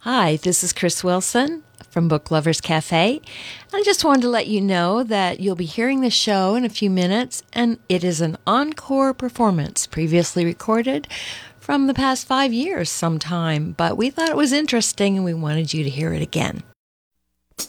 Hi, this is Chris Wilson from Book Lovers Cafe. I just wanted to let you know that you'll be hearing the show in a few minutes, and it is an encore performance previously recorded from the past 5 years sometime, but we thought it was interesting and we wanted you to hear it again.